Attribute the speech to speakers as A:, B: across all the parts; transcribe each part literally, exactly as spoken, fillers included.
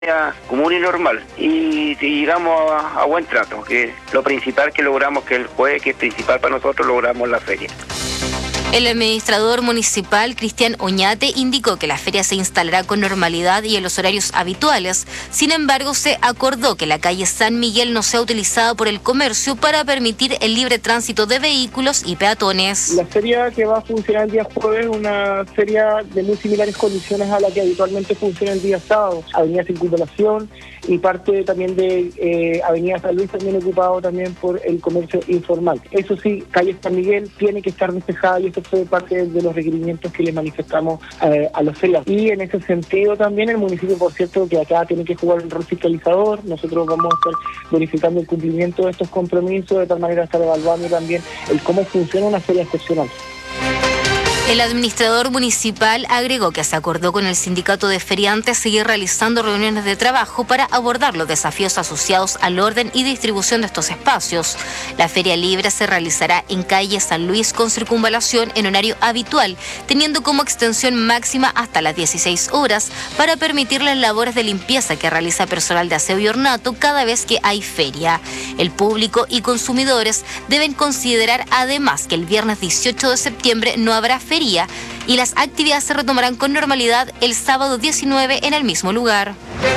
A: común y normal y, y llegamos a, a buen trato, que lo principal que logramos, que el jueves, que es principal para nosotros, logramos la feria.
B: El administrador municipal, Cristian Oñate, indicó que la feria se instalará con normalidad y en los horarios habituales. Sin embargo, se acordó que la calle San Miguel no sea utilizada por el comercio para permitir el libre tránsito de vehículos y peatones.
C: La feria que va a funcionar el día jueves es una feria de muy similares condiciones a la que habitualmente funciona el día sábado. Avenida Circunvalación y parte también de eh, Avenida San Luis, también ocupado también por el comercio informal. Eso sí, calle San Miguel tiene que estar despejada y eso fue parte de los requerimientos que le manifestamos eh, a los ferias. Y en ese sentido también el municipio, por cierto, que acá tiene que jugar un rol fiscalizador. Nosotros vamos a estar verificando el cumplimiento de estos compromisos, de tal manera estar evaluando también el cómo funciona una feria excepcional.
B: El administrador municipal agregó que se acordó con el sindicato de feriantes seguir realizando reuniones de trabajo para abordar los desafíos asociados al orden y distribución de estos espacios. La feria libre se realizará en calle San Luis con circunvalación en horario habitual, teniendo como extensión máxima hasta las dieciséis horas para permitir las labores de limpieza que realiza personal de aseo y ornato cada vez que hay feria. El público y consumidores deben considerar además que el viernes dieciocho de septiembre no habrá feria y las actividades se retomarán con normalidad el sábado diecinueve en el mismo lugar.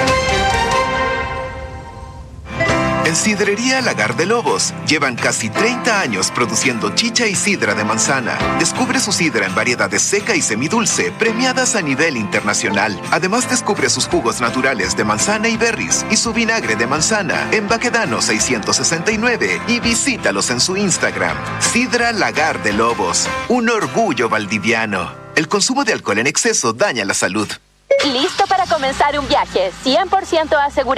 D: En Sidrería Lagar de Lobos llevan casi treinta años produciendo chicha y sidra de manzana. Descubre su sidra en variedades seca y semidulce, premiadas a nivel internacional. Además descubre sus jugos naturales de manzana y berries y su vinagre de manzana en Baquedano seiscientos sesenta y nueve y visítalos en su Instagram. Sidra Lagar de Lobos, un orgullo valdiviano. El consumo de alcohol en exceso daña la salud.
E: Listo para comenzar un viaje, cien por ciento asegurado.